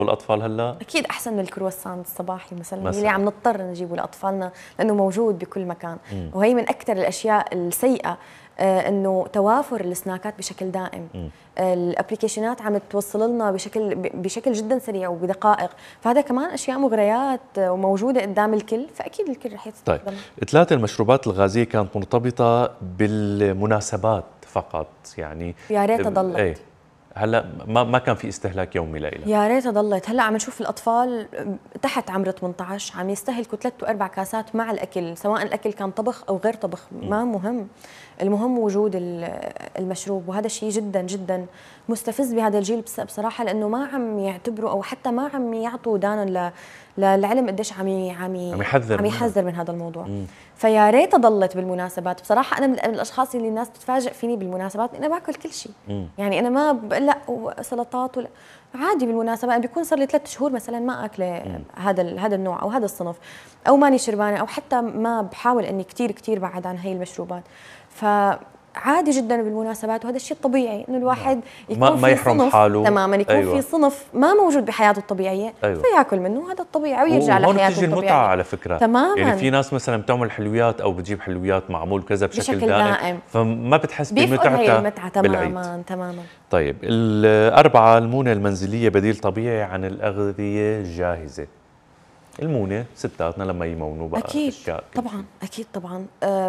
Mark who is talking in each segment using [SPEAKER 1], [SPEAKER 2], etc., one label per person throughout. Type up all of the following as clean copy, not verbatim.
[SPEAKER 1] والاطفال هلا؟
[SPEAKER 2] اكيد احسن من الكرواسون الصباحي مثلا
[SPEAKER 1] مثلاً.
[SPEAKER 2] اللي عم نضطر نجيبه لاطفالنا لانه موجود بكل مكان. وهي من اكثر الاشياء السيئه انه توافر السناكات بشكل دائم. الابلكيشنات عم توصل لنا بشكل جدا سريع وبدقائق، فهذا كمان اشياء مغريات وموجوده قدام الكل، فاكيد الكل رح
[SPEAKER 1] طيب،
[SPEAKER 2] يستخدمها.
[SPEAKER 1] ثلاثة المشروبات الغازية كانت مرتبطة بالمناسبات فقط يعني.
[SPEAKER 2] يا ريتها ضلت.
[SPEAKER 1] ايه، هلا ما كان في استهلاك يومي لها.
[SPEAKER 2] يا ريتها ضلت. هلا عم نشوف الاطفال تحت عمر 18 عم يستهلكوا 3 و4 كاسات مع الاكل، سواء الاكل كان طبخ او غير طبخ، ما مهم. المهم وجود المشروب، وهذا الشيء جدا جدا مستفز بهذا الجيل بصراحه، لانه ما عم يعتبروا او حتى ما عم يعطوا دانا للعلم قديش عم يحذر من هذا الموضوع. فيا ريتها ضلت بالمناسبات. بصراحه انا من الاشخاص اللي الناس بتتفاجئ فيني بالمناسبات، انا باكل كل شيء. يعني انا ما لا سلطات ولا عادي بالمناسبة. أنا بيكون صار لي 3 شهور مثلا ما أكله هذا النوع أو هذا الصنف، أو ماني شربانة، أو حتى ما بحاول إني كتير بعد عن هي المشروبات. فعادي جدا بالمناسبات، وهذا الشيء الطبيعي إنه الواحد يكون
[SPEAKER 1] ما
[SPEAKER 2] في
[SPEAKER 1] يحرم
[SPEAKER 2] صنف
[SPEAKER 1] حاله.
[SPEAKER 2] تماما، يكون
[SPEAKER 1] أيوة.
[SPEAKER 2] في صنف ما موجود بحياته الطبيعية.
[SPEAKER 1] أيوة.
[SPEAKER 2] فياكل منه، هذا الطبيعي، ويرجع لحياته الطبيعية.
[SPEAKER 1] بتيجي المتعة على فكرة.
[SPEAKER 2] تماما.
[SPEAKER 1] يعني في ناس مثلا بتعمل حلويات أو بتجيب حلويات معمول كذا بشكل دائم، فما بتحس بمتعتها
[SPEAKER 2] تماما تماما.
[SPEAKER 1] طيب، الأربعة، المونة المنزلية بديل طبيعي عن الأغذية الجاهزة. المونة ستاتنا لما يمونوا بقى
[SPEAKER 2] أكيد
[SPEAKER 1] أشياء
[SPEAKER 2] طبعا أكيد طبعا.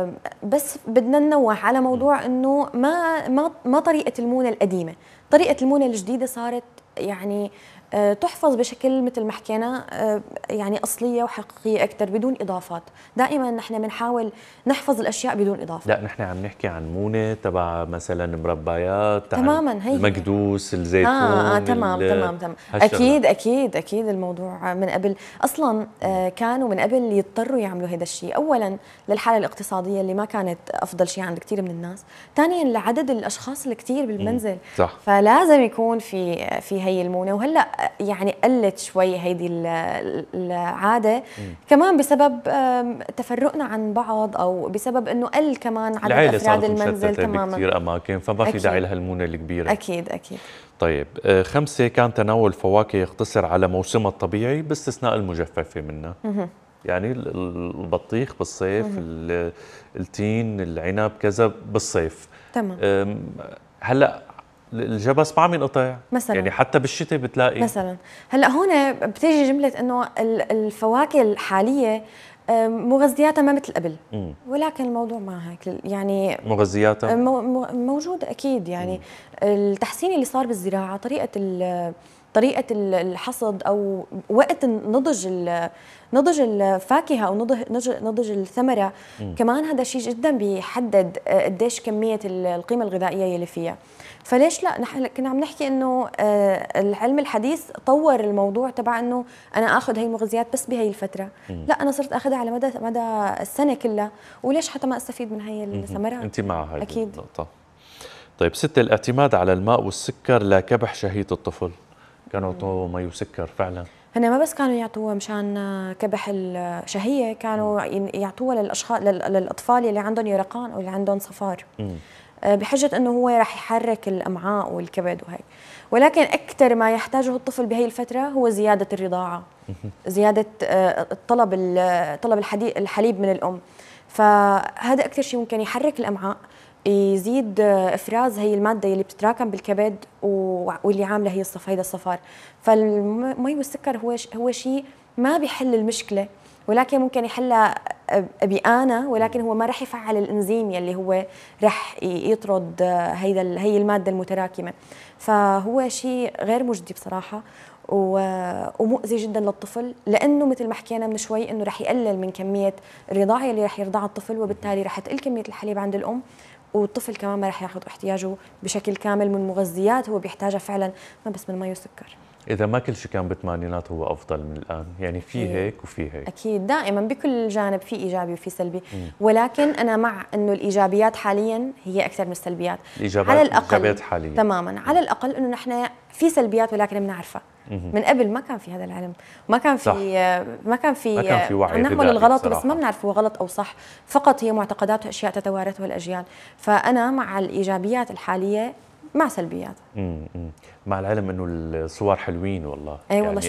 [SPEAKER 2] بس بدنا ننوه على موضوع إنه ما طريقة المونة القديمة، طريقة المونة الجديدة صارت يعني تحفظ بشكل مثل ما حكينا يعني أصلية وحقيقية أكثر بدون إضافات. دائما نحن بنحاول نحفظ الأشياء بدون إضافة.
[SPEAKER 1] لا، نحن عم نحكي عن مونة تبع مثلا مربيات،
[SPEAKER 2] تماما، هي
[SPEAKER 1] المكدوس، الزيتون.
[SPEAKER 2] تمام. أكيد الموضوع من قبل أصلا كانوا من قبل يضطروا يعملوا هذا الشيء، أولا للحالة الاقتصادية اللي ما كانت أفضل شيء عند كثير من الناس، ثانيا لعدد الأشخاص الكثير بالمنزل.
[SPEAKER 1] صح.
[SPEAKER 2] فلازم يكون في هي المونة. وهلا يعني قلت شوي هيدي العادة كمان بسبب تفرقنا عن بعض، أو بسبب أنه قل كمان عدد أفراد المنزل تماما
[SPEAKER 1] بكثير أماكن، فما في داعي لها المونة الكبيرة.
[SPEAKER 2] أكيد.
[SPEAKER 1] طيب، 5، كان تناول فواكه يقتصر على موسمها الطبيعي باستثناء المجففة منها. يعني البطيخ بالصيف، التين، العنب كذا بالصيف.
[SPEAKER 2] تمام.
[SPEAKER 1] هلا الجبس ما عم ينقطع
[SPEAKER 2] مثلا،
[SPEAKER 1] يعني حتى بالشتاء بتلاقي
[SPEAKER 2] مثلا. هلا هون بتيجي جمله انه الفواكه الحاليه مغذياتها ما مثل قبل، ولكن الموضوع ما هيك. يعني
[SPEAKER 1] مغذياتها
[SPEAKER 2] موجوده اكيد. يعني التحسين اللي صار بالزراعه، طريقه الحصد او وقت نضج الفاكهه او نضج الثمره، كمان هذا شيء جدا بيحدد قديش كميه القيمه الغذائيه اللي فيها. فليش لا؟ نحن كنا عم نحكي انه العلم الحديث طور الموضوع تبع انه انا اخذ هي المغذيات بس بهي الفتره، لا انا صرت اخذها على مدى السنه كلها، وليش حتى ما استفيد من هي الثمرات؟
[SPEAKER 1] انت مع هاي
[SPEAKER 2] اكيد
[SPEAKER 1] النقطه. طيب 6، الاعتماد على الماء والسكر لكبح شهية الطفل. كانوا يعطوه مي وسكر فعلا.
[SPEAKER 2] هن ما بس كانوا يعطوها مشان كبح الشهيه، كانوا يعطوها للاطفال اللي عندهم يرقان او اللي عندهم صفار، بحجة أنه هو راح يحرك الأمعاء والكبد وهيك. ولكن أكثر ما يحتاجه الطفل بهي الفترة هو زيادة الرضاعة، زيادة طلب الحليب من الأم. فهذا أكثر شيء ممكن يحرك الأمعاء، يزيد إفراز هي المادة اللي بتتراكم بالكبد واللي عاملة هي هيدا الصفار. فالمي والسكر هو شيء ما بيحل المشكلة، ولكن ممكن يحلها بآنة، ولكن هو ما رح يفعل الانزيم يلي هو رح يطرد هي المادة المتراكمة. فهو شيء غير مجدي بصراحة، ومؤذي جدا للطفل، لأنه مثل ما حكينا من شوي أنه رح يقلل من كمية الرضاعة اللي رح يرضعها الطفل، وبالتالي رح تقل كمية الحليب عند الأم، والطفل كمان ما رح ياخذ احتياجه بشكل كامل من مغذيات هو بيحتاجها فعلا، ما بس من مي وسكر.
[SPEAKER 1] إذا ما كل شيء كان بالثمانينات هو أفضل من الآن، يعني في هيك وفي هيك.
[SPEAKER 2] أكيد، دائما بكل جانب في إيجابي وفي سلبي، ولكن أنا مع إنه الإيجابيات حاليا هي أكثر من السلبيات. على الأقل
[SPEAKER 1] حاليا
[SPEAKER 2] تماما، على الأقل إنه نحن في سلبيات ولكن بنعرفها. من قبل ما كان في هذا العلم، ما كان في
[SPEAKER 1] وعي.
[SPEAKER 2] عم نعمل الغلط بس ما بنعرف هو غلط أو صح، فقط هي معتقدات وأشياء تتوارثها الأجيال. فأنا مع الإيجابيات الحالية مع سلبيات.
[SPEAKER 1] مع العلم انه الصور حلوين والله.
[SPEAKER 2] اي والله